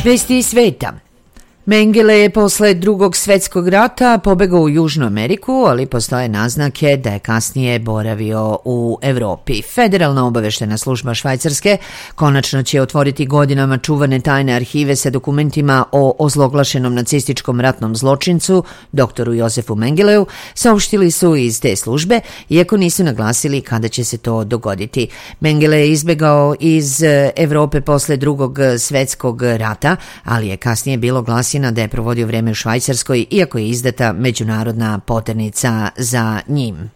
Vesti iz sveta. Mengele je posle Drugog svetskog rata pobegao u Južnu Ameriku, ali postoje naznake da je kasnije boravio u Evropi. Federalna obaveštena služba Švajcarske konačno će otvoriti godinama čuvane tajne arhive sa dokumentima o ozloglašenom nacističkom ratnom zločincu, doktoru Josefu Mengeleu, saopštili su iz te službe, iako nisu naglasili kada će se to dogoditi. Mengele je izbegao iz Evrope posle Drugog svetskog rata, ali je kasnije bilo glasina da je provodio vreme u Švajcarskoj, iako je izdata međunarodna poternica za njim.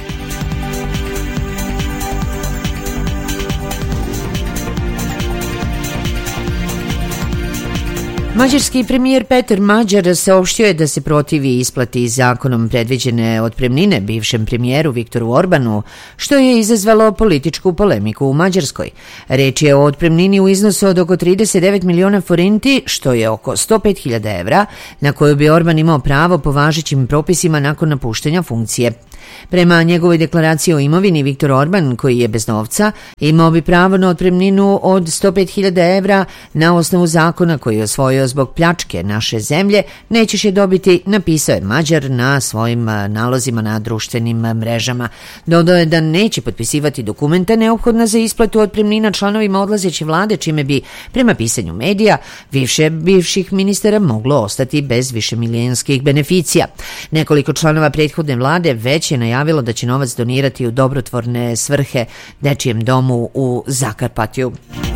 Mađarski premijer Petar Mađar saopštio je da se protivi isplati zakonom predviđene otpremnine bivšem premijeru Viktoru Orbanu, što je izazvalo političku polemiku u Mađarskoj. Reč je o otpremnini u iznosu od oko 39 miliona forinti, što je oko 105.000 evra, na koju bi Orban imao pravo po važećim propisima nakon napuštenja funkcije. Prema njegovoj deklaraciji o imovini, Viktor Orban, koji je bez novca, imao bi pravo na otpremninu od 105.000 evra na osnovu zakona koji je osvojio zbog pljačke naše zemlje, nećeš je dobiti, napisao je Mađar na svojim nalozima na društvenim mrežama. Dodao je da neće potpisivati dokumenta neophodna za isplatu otpremnina članovima odlazeće vlade, čime bi, prema pisanju medija, više bivših ministara moglo ostati bez višemilijonskih beneficija. Nekoliko članova prethodne vlade već je najavilo da će novac donirati u dobrotvorne svrhe dečijem domu u Zakarpatju.